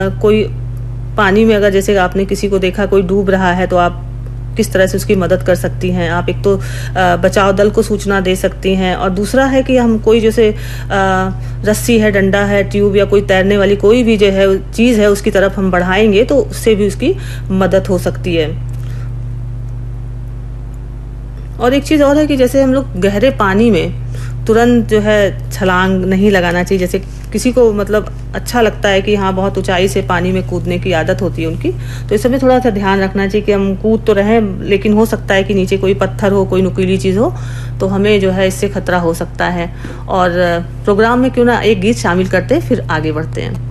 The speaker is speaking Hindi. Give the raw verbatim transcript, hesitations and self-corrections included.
कोई पानी में, अगर जैसे आपने किसी को देखा कोई डूब रहा है तो आप किस तरह से उसकी मदद कर सकती हैं। आप एक तो बचाव दल को सूचना दे सकती हैं, और दूसरा है कि हम कोई जैसे रस्सी है, डंडा है, ट्यूब या कोई तैरने वाली कोई भी जो है चीज़ है उसकी तरफ हम बढ़ाएंगे तो उससे भी उसकी मदद हो सकती है। और एक चीज़ और है कि जैसे हम लोग गहरे पानी में तुरंत जो है छलांग नहीं लगाना चाहिए। जैसे किसी को मतलब अच्छा लगता है कि हाँ बहुत ऊंचाई से पानी में कूदने की आदत होती है उनकी, तो इस समय थोड़ा सा ध्यान रखना चाहिए कि हम कूद तो रहें लेकिन हो सकता है कि नीचे कोई पत्थर हो, कोई नुकीली चीज़ हो, तो हमें जो है इससे खतरा हो सकता है। और प्रोग्राम में क्यों ना एक गीत शामिल करते फिर आगे बढ़ते हैं।